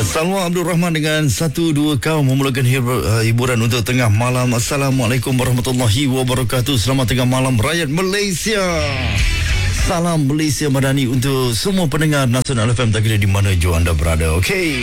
Salwa Abdul Rahman dengan satu dua kaum memulakan hiburan untuk tengah malam. Assalamualaikum warahmatullahi wabarakatuh. Selamat tengah malam rakyat Malaysia. Salam Malaysia Madani untuk semua pendengar Nasional FM tak kira di mana jua anda berada. Okey.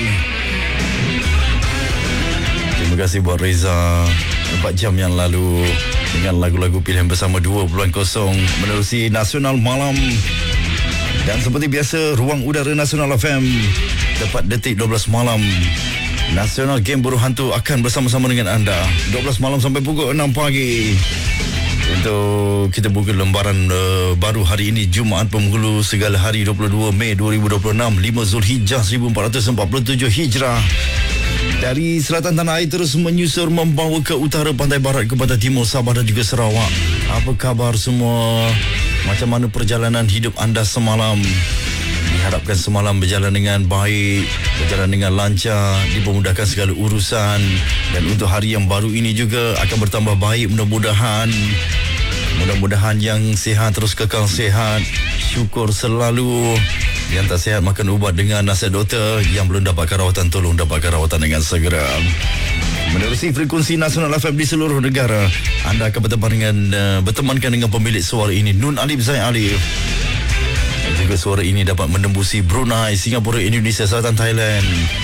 Terima kasih buat Reza 4 jam yang lalu dengan lagu-lagu pilihan bersama 2.0 menerusi Nasional Malam. Dan seperti biasa, ruang udara Nasional FM tepat detik 12 malam. Nasional Game Buruh Hantu akan bersama-sama dengan anda 12 malam sampai pukul 6 pagi. Untuk kita buka lembaran baru hari ini, Jumaat Penghulu Segala Hari 22 Mei 2026, 5 Zulhijjah 1447 Hijrah. Dari selatan tanah air terus menyusur membawa ke utara, pantai barat ke pantai timur, Sabah dan juga Sarawak. Apa khabar semua? Macam mana perjalanan hidup anda semalam? Diharapkan semalam berjalan dengan baik, berjalan dengan lancar, dipermudahkan segala urusan. Dan untuk hari yang baru ini juga akan bertambah baik mudah-mudahan. Mudah-mudahan yang sihat terus kekal sihat. Syukur selalu. Yang tak sihat makan ubat dengan nasihat doktor. Yang belum dapatkan rawatan, tolong dapatkan rawatan dengan segera. Menerusi frekuensi Nasional FM di seluruh negara, anda akan bertemankan dengan pemilik suara ini, Nun Alif Zain Alif. Juga suara ini dapat menembusi Brunei, Singapura, Indonesia, Selatan, Thailand.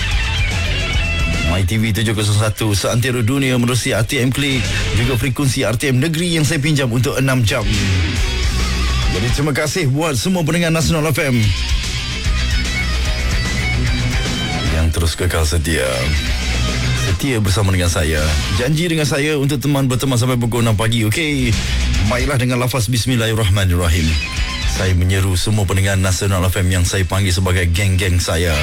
MyTV 701 seantero dunia menerusi RTM Klik, juga frekuensi RTM Negeri yang saya pinjam untuk 6 jam. Jadi terima kasih buat semua pendengar Nasional FM yang terus kekal setia bersama dengan saya. Janji dengan saya untuk berteman sampai pukul 6 pagi. Okey. Baiklah, dengan lafaz Bismillahirrahmanirrahim, saya menyeru semua pendengar Nasional FM yang saya panggil sebagai geng-geng saya.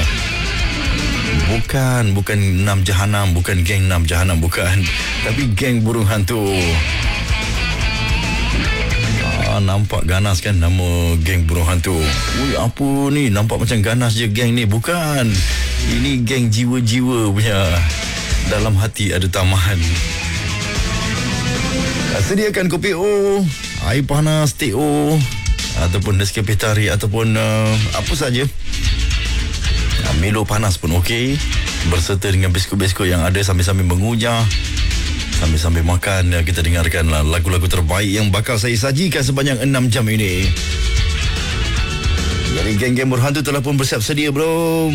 Bukan 6 Jahanam, bukan geng 6 Jahanam, bukan. Tapi geng burung hantu. Nampak ganas kan nama geng burung hantu. Ui, apa ni? Nampak macam ganas je geng ni. Bukan. Ini geng jiwa-jiwa punya. Dalam hati ada taman. Sediakan kopi O, air panas teh O, ataupun Nescafe tarik, ataupun apa saja. Milo panas pun okey. Berserta dengan biskut-biskut yang ada, sambil-sambil mengunyah, sambil-sambil makan. Kita dengarkan lagu-lagu terbaik yang bakal saya sajikan sepanjang 6 jam ini. Jadi geng-geng berhantu telah pun bersiap sedia belum?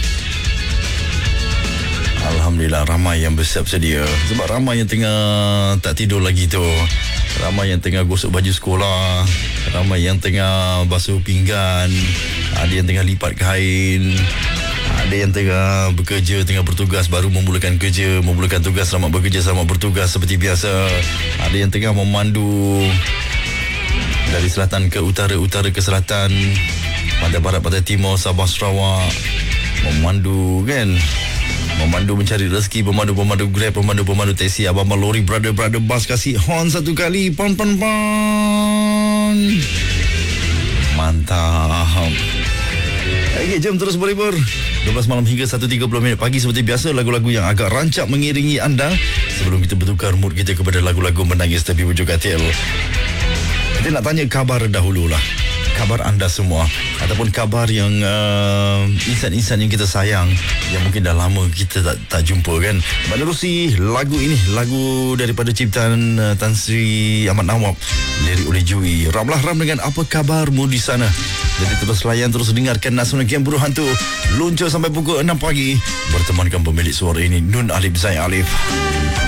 Alhamdulillah, ramai yang bersiap sedia. Sebab ramai yang tengah tak tidur lagi tu. Ramai yang tengah gosok baju sekolah, ramai yang tengah basuh pinggan, ada yang tengah lipat kain, ada yang tengah bekerja, tengah bertugas, baru memulakan kerja, memulakan tugas. Selamat bekerja, selamat bertugas seperti biasa. Ada yang tengah memandu dari selatan ke utara, utara ke selatan, pantai barat, pantai timur, Sabah, Sarawak. Memandu kan, memandu mencari rezeki, pemandu Grab, pemandu taksi, abang-abang lori, brother bus, kasih horn satu kali, pan. Mantap. Okay, jom terus berlibur 12 malam hingga 1.30 pagi. Seperti biasa, lagu-lagu yang agak rancak mengiringi anda sebelum kita bertukar mood kita kepada lagu-lagu menangis tepi wujud katil. Kita nak tanya kabar dahululah. Kabar anda semua, ataupun kabar yang insan-insan yang kita sayang, yang mungkin dah lama kita tak jumpa kan. Menerusi lagu ini, lagu daripada ciptaan Tan Sri Ahmad Nawab, lirik oleh Jui. Ramlah Ram dengan Apa Kabarmu di Sana. Jadi terus layan, terus dengarkan Nasional Game Buruh Hantu luncur sampai pukul 6 pagi. Bertemankan pemilik suara ini, Nun Alif Zain Alif.